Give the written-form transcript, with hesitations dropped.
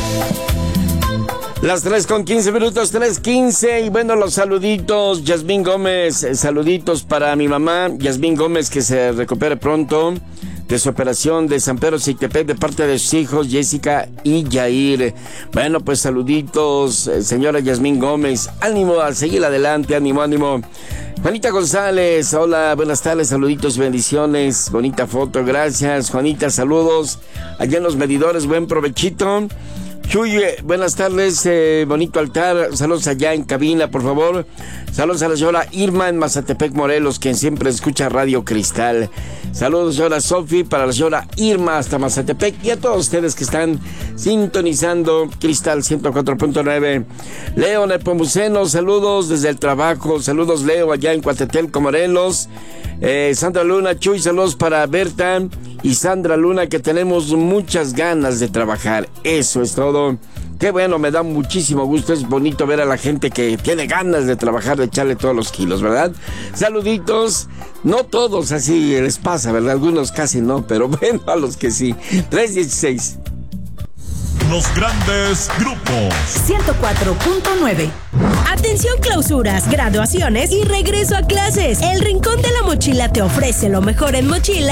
Las 3:15, 3:15. Y bueno, los saluditos. Yasmín Gómez, saluditos para mi mamá, Yasmín Gómez, que se recupere pronto de su operación de San Pedro Sictepec, de parte de sus hijos Jessica y Yair. Bueno, pues saluditos, señora Yasmín Gómez. Ánimo a seguir adelante, ánimo, ánimo. Juanita González, hola, buenas tardes, saluditos y bendiciones. Bonita foto, gracias, Juanita, saludos. Allá en los medidores, buen provechito. Chuy, buenas tardes, bonito altar, saludos allá en cabina, por favor. Saludos a la señora Irma en Mazatepec, Morelos, quien siempre escucha Radio Cristal. Saludos, señora Sofi, para la señora Irma hasta Mazatepec y a todos ustedes que están sintonizando Cristal 104.9. Leo Nepomuceno, saludos desde el trabajo, saludos Leo allá en Coatetelco, Morelos. Sandra Luna, Chuy, saludos para Berta y Sandra Luna, que tenemos muchas ganas de trabajar. Eso es todo. Qué bueno, me da muchísimo gusto. Es bonito ver a la gente que tiene ganas de trabajar, de echarle todos los kilos, ¿verdad? Saluditos. No todos así les pasa, ¿verdad? Algunos casi no, pero bueno, a los que sí. 3:16. Los grandes grupos. 104.9. Atención, clausuras, graduaciones y regreso a clases. El Rincón de la Mochila te ofrece lo mejor en mochila